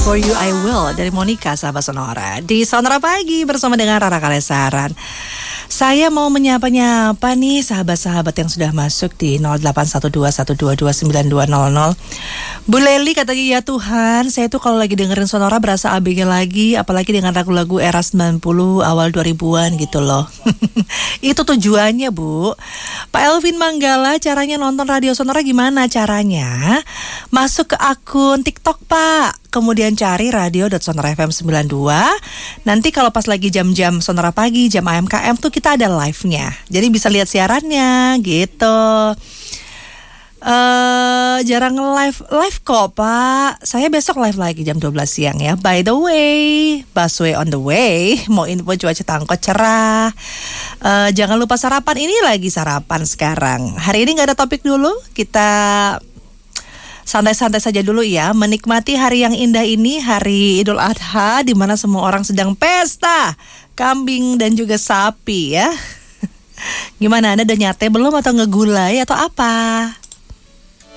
For You I Will dari Monica, sahabat Sonora. Di Sonora Pagi bersama dengan Rara Kalesaran. Saya mau menyapa-nyapa nih sahabat-sahabat yang sudah masuk di 081212229200. Bu Leli katanya, ya Tuhan, saya tuh kalau lagi dengerin Sonora berasa ABG lagi, apalagi dengan lagu-lagu era 90 awal 2000-an gitu loh. Itu tujuannya, Bu. Pak Elvin Manggala, caranya nonton Radio Sonora gimana caranya? Masuk ke akun TikTok, Pak. Kemudian cari radio.sonorafm92. Nanti kalau pas lagi jam-jam Sonora Pagi, jam AMKM tuh kita ada live-nya. Jadi bisa lihat siarannya gitu. Jarang live kok, Pak. Saya besok live lagi jam 12 siang ya. By the way, busway on the way. Mau info cuaca Tangkot cerah. Jangan lupa sarapan. Ini lagi sarapan sekarang. Hari ini gak ada topik dulu. Kita santai-santai saja dulu ya, menikmati hari yang indah ini, hari Idul Adha, di mana semua orang sedang pesta kambing dan juga sapi ya. Gimana, Anda udah nyate belum atau ngegulai atau apa?